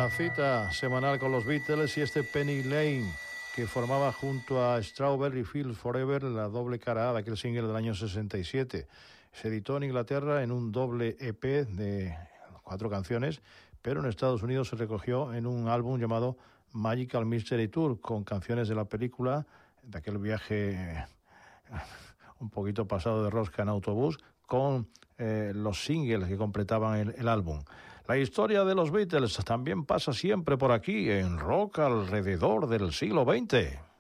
Una cita semanal con los Beatles y este Penny Lane, que formaba junto a Strawberry Fields Forever la doble cara A de aquel single del año 67. Se editó en Inglaterra en un doble EP de 4 canciones, pero en Estados Unidos se recogió en un álbum llamado Magical Mystery Tour, con canciones de la película, de aquel viaje un poquito pasado de rosca en autobús, con los singles que completaban el álbum. La historia de los Beatles también pasa siempre por aquí, en Rock alrededor del siglo XX.